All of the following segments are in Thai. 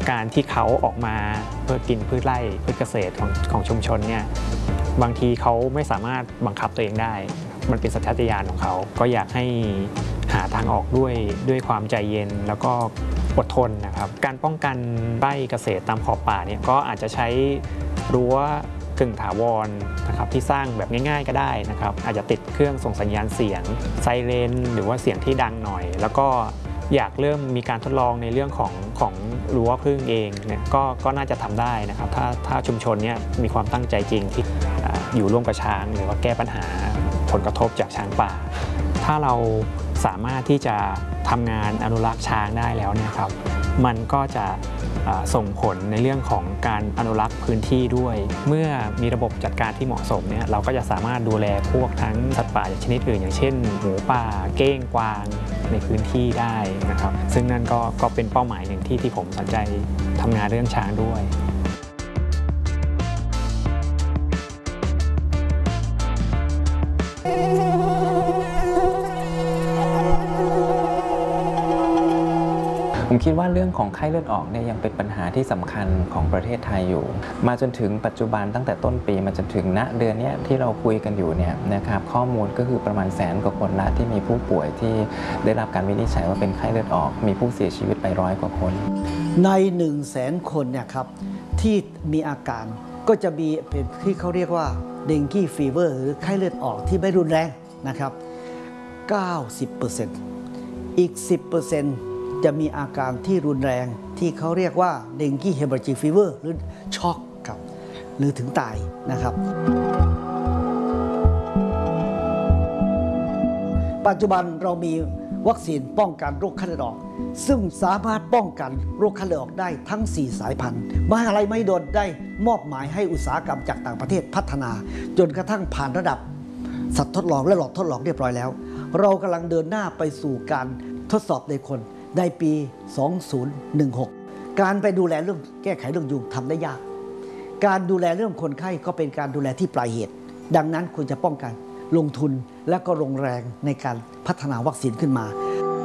การที่เขาออกมาเพื่อกินพืชไร่พืชเกษตรของชุมชนเนี่ยบางทีเขาไม่สามารถบังคับตัวเองได้มันเป็นสัญชาตญาณของเขาก็อยากให้หาทางออกด้วยความใจเย็นแล้วก็อดทนนะครับการป้องกันไร่เกษตรตามขอบป่าเนี่ยก็อาจจะใช้รั้วกึ่งถาวรนะครับที่สร้างแบบง่ายๆก็ได้นะครับอาจจะติดเครื่องส่งสัญญาณเสียงไซเรนหรือว่าเสียงที่ดังหน่อยแล้วก็อยากเริ่มมีการทดลองในเรื่องของรั้วพึ่งเองเนี่ยก็น่าจะทำได้นะครับถ้าชุมชนเนี่ยมีความตั้งใจจริงที่อยู่ร่วมกับช้างหรือว่าแก้ปัญหาผลกระทบจากช้างป่าถ้าเราสามารถที่จะทำงานอนุรักษ์ช้างได้แล้วเนี่ยครับมันก็จะส่งผลในเรื่องของการอนุรักษ์พื้นที่ด้วยเมื่อมีระบบจัดการที่เหมาะสมเนี่ยเราก็จะสามารถดูแลพวกทั้งสัตว์ป่าชนิดอื่นอย่างเช่นหมูป่าเก้งกวางในพื้นที่ได้นะครับซึ่งนั่นก็เป็นเป้าหมายหนึ่งที่ผมสนใจทำงานเรื่องช้างด้วยผมคิดว่าเรื่องของไข้เลือดออกเนี่ยยังเป็นปัญหาที่สำคัญของประเทศไทยอยู่มาจนถึงปัจจุบันตั้งแต่ต้นปีมาจนถึงณเดือนนี้ที่เราคุยกันอยู่เนี่ยนะครับข้อมูลก็คือประมาณ100,000 กว่าคนละที่มีผู้ป่วยที่ได้รับการวินิจฉัยว่าเป็นไข้เลือดออกมีผู้เสียชีวิตไป100 กว่าคนใน100,000 คนเนี่ยครับที่มีอาการก็จะมีเป็นที่เขาเรียกว่าเดงกี้ฟีเวอร์หรือไข้เลือดออกที่ไม่รุนแรงนะครับ 90% อีก 10%จะมีอาการที่รุนแรงที่เขาเรียกว่าเดงกี้เฮมอราจิกฟีเวอร์หรือช็อกครับหรือถึงตายนะครับปัจจุบันเรามีวัคซีนป้องกันโรคไข้เลือดออกซึ่งสามารถป้องกันโรคไข้เลือดออกได้ทั้ง4สายพันธุ์มหาลัยมหิดลได้มอบหมายให้อุตสาหกรรมจากต่างประเทศพัฒนาจนกระทั่งผ่านระดับสัตว์ทดลองและหลอดทดลองเรียบร้อยแล้วเรากำลังเดินหน้าไปสู่การทดสอบในคนในปี 2016 การไปดูแลเรื่องแก้ไขเรื่องยุงทำได้ยากการดูแลเรื่องคนไข้ก็เป็นการดูแลที่ปลายเหตุดังนั้นควรจะป้องกันลงทุนและก็ลงแรงในการพัฒนาวัคซีนขึ้นมา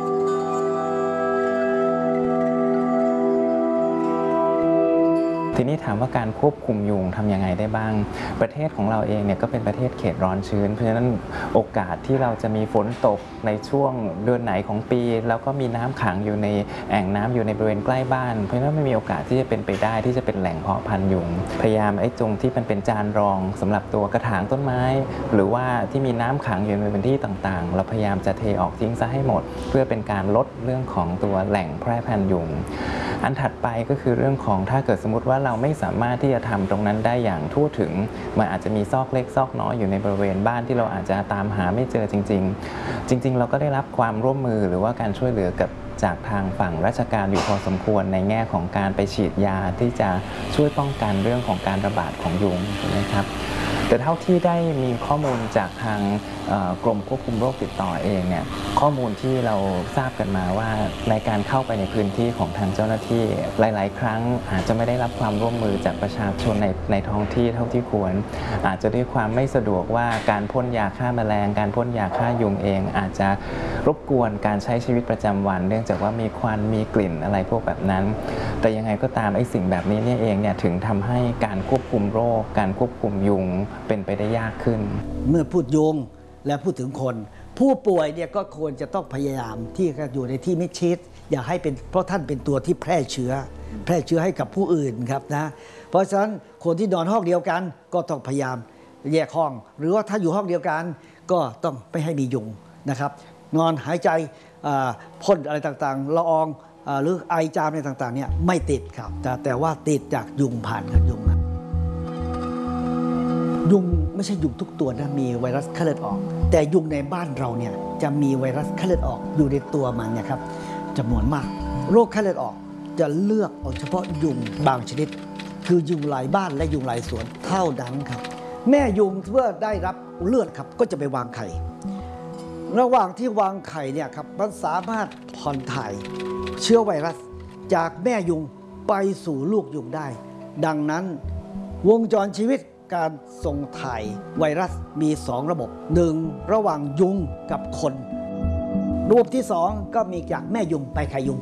ทีนี้ถามว่าการควบคุมยุงทำยังไงได้บ้างประเทศของเราเองเนี่ยก็เป็นประเทศเขตร้อนชื้นเพราะฉะนั้นโอกาสที่เราจะมีฝนตกในช่วงเดือนไหนของปีแล้วก็มีน้ำขังอยู่ในแอ่งน้ำอยู่ในบริเวณใกล้บ้านเพราะฉะนั้นไม่มีโอกาสที่จะเป็นไปได้ที่จะเป็นแหล่งเพาะพันธุ์ยุงพยายามตรงที่มันเป็นจานรองสำหรับตัวกระถางต้นไม้หรือว่าที่มีน้ำขังอยู่ในพื้นที่ต่างๆเราพยายามจะเทออกทิ้งซะให้หมดเพื่อเป็นการลดเรื่องของตัวแหล่งแพร่พันธุ์ยุงอันถัดไปก็คือเรื่องของถ้าเกิดสมมติว่าเราไม่สามารถที่จะทำตรงนั้นได้อย่างทั่วถึงมันอาจจะมีซอกเล็กซอกน้อยอยู่ในบริเวณบ้านที่เราอาจจะตามหาไม่เจอจริงๆเราก็ได้รับความร่วมมือหรือว่าการช่วยเหลือกับจากทางฝั่งราชการอยู่พอสมควรในแง่ของการไปฉีดยาที่จะช่วยป้องกันเรื่องของการระบาดของยุงนะครับแต่เท่าที่ได้มีข้อมูลจากทางกรมควบคุมโรคติดต่อเองเนี่ยข้อมูลที่เราทราบกันมาว่าในการเข้าไปในพื้นที่ของทางเจ้าหน้าที่หลายๆครั้งอาจจะไม่ได้รับความร่วมมือจากประชาชนในท้องที่เท่าที่ควรอาจจะด้วยความไม่สะดวกว่าการพ่นยาฆ่าแมลงการพ่นยาฆ่ายุงเองอาจจะรบกวนการใช้ชีวิตประจำวันเนื่องจากว่ามีควันมีกลิ่นอะไรพวกแบบนั้นแต่ยังไงก็ตามสิ่งแบบนี้เนี่ยเองเนี่ยถึงทำให้การควบคุมโรคการควบคุมยุงเป็นไปได้ยากขึ้นเมื่อพูดยุงและพูดถึงคนผู้ป่วยเนี่ยก็ควรจะต้องพยายามที่จะอยู่ในที่มิดชิดอย่าให้เป็นเพราะท่านเป็นตัวที่แพร่เชื้อให้กับผู้อื่นครับนะเพราะฉะนั้นคนที่นอนห้องเดียวกันก็ต้องพยายามแยกห้องหรือว่าถ้าอยู่ห้องเดียวกันก็ต้องไม่ให้มียุงนะครับนอนหายใจพ่นอะไรต่างๆละอองหรือไอจามอะไรต่างๆเนี่ยไม่ติดครับแต่ว่าติดจากยุงผ่านกับยุงยุงไม่ใช่ยุงทุกตัวนะมีไวรัสไข้เลือดออกแต่ยุงในบ้านเราเนี่ยจะมีไวรัสไข้เลือดออกอยู่ในตัวมันเนี่ยครับจำนวนมากโรคไข้เลือดออกจะเลือกเอาเฉพาะยุงบางชนิดคือยุงลายบ้านและยุงลายสวนเท่านั้นครับแม่ยุงเมื่อได้รับเลือดครับก็จะไปวางไข่ระหว่างที่วางไข่เนี่ยครับมันสามารถผ่อนถ่ายเชื้อไวรัสจากแม่ยุงไปสู่ลูกยุงได้ดังนั้นวงจรชีวิตการส่งถ่ายไวรัสมี2ระบบ1ระหว่างยุงกับคนระบบที่2ก็มีจากแม่ยุงไปไข่ยุง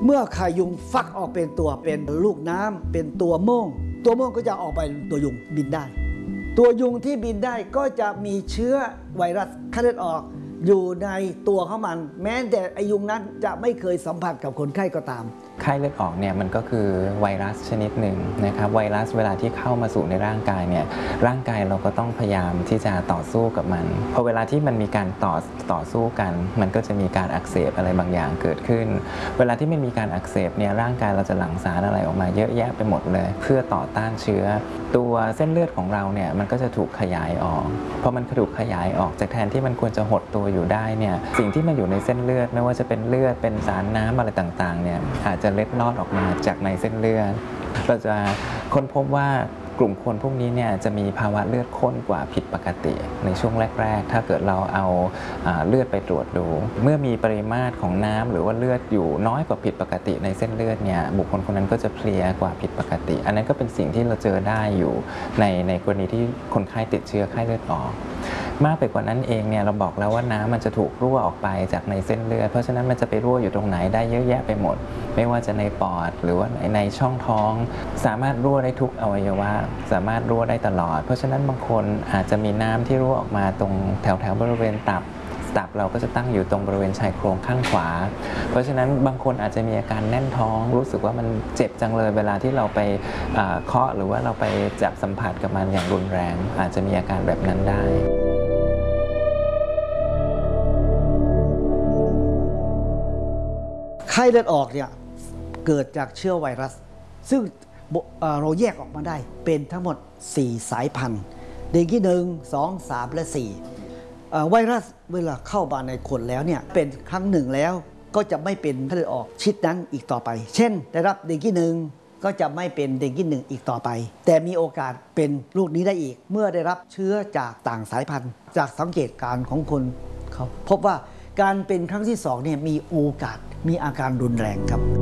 เมื่อไข่ยุงฟักออกเป็นตัวเป็นลูกน้ำเป็นตัวโม่งก็จะออกไปตัวยุงบินได้ ตัวยุงที่บินได้ก็จะมีเชื้อไวรัสไข้เลือดออกอยู่ในตัวของมันแม้แต่ไอยุงนั้นจะไม่เคยสัมผัสกับคนไข้ก็ตามไข้เลือดออกเนี่ยมันก็คือไวรัสชนิดหนึ่งนะครับไวรัสเวลาที่เข้ามาสู่ในร่างกายเนี่ยร่างกายเราก็ต้องพยายามที่จะต่อสู้กับมันพอเวลาที่มันมีการต่อสู้กันมันก็จะมีการอักเสบอะไรบางอย่างเกิดขึ้นเวลาที่มันมีการอักเสบเนี่ยร่างกายเราจะหลั่งสารอะไรออกมาเยอะแยะไปหมดเลยเพื่อต่อต้านเชื้อตัวเส้นเลือดของเราเนี่ยมันก็จะถูกขยายออกพอมันถูกขยายออกจากแทนที่มันควรจะหดตัวอยู่ได้เนี่ยสิ่งที่มันอยู่ในเส้นเลือดไม่ว่าจะเป็นเลือดเป็นสารน้ำอะไรต่างๆเนี่ยอาจจะเล็ดลอดออกมาจากในเส้นเลือดเราจะค้นพบว่ากลุ่มคนพวกนี้เนี่ยจะมีภาวะเลือดข้นกว่าผิดปกติในช่วงแรกๆถ้าเกิดเราเอาเลือดไปตรวจดูเมื่อมีปริมาตรของน้ำหรือว่าเลือดอยู่น้อยกว่าผิดปกติในเส้นเลือดเนี่ยบุคคลคนนั้นก็จะเพลียกว่าผิดปกติอันนั้นก็เป็นสิ่งที่เราเจอได้อยู่ในกรณีที่คนไข้ติดเชื้อไข้เลือดออกมากไปกว่านั้นเองเนี่ยเราบอกแล้วว่าน้ำมันจะถูกรั่วออกไปจากในเส้นเลือดเพราะฉะนั้นมันจะไปรั่วอยู่ตรงไหนได้เยอะแยะไปหมดไม่ว่าจะในปอดหรือว่าในช่องท้องสามารถรั่วได้ทุกอวัยวะสามารถรั่วได้ตลอดเพราะฉะนั้นบางคนอาจจะมีน้ำที่รั่วออกมาตรงแถวบริเวณตับเราก็จะตั้งอยู่ตรงบริเวณชายโครงข้างขวาเพราะฉะนั้นบางคนอาจจะมีอาการแน่นท้องรู้สึกว่ามันเจ็บจังเลยเวลาที่เราไปเคาะหรือว่าเราไปจับสัมผัสกับมันอย่างรุนแรงอาจจะมีอาการแบบนั้นได้ไข้เลือดออกเนี่ยเกิดจากเชื้อไวรัสซึ่งเราแยกออกมาได้เป็นทั้งหมด4สายพันธุ์เดงกี้1 2 3 และ4ไวรัสเวลาเข้ามาในคนแล้วเนี่ยเป็นครั้งหนึ่งแล้วก็จะไม่เป็นไข้เลือดออกชิดนั้นอีกต่อไปเช่นได้รับเดงกี้1ก็จะไม่เป็นเดงกี้1อีกต่อไปแต่มีโอกาสเป็นโรคนี้ได้อีกเมื่อได้รับเชื้อจากต่างสายพันธุ์จากสังเกตการณ์ของคนเขาพบว่าการเป็นครั้งที่2เนี่ยมีโอกาสมีอาการรุนแรงครับ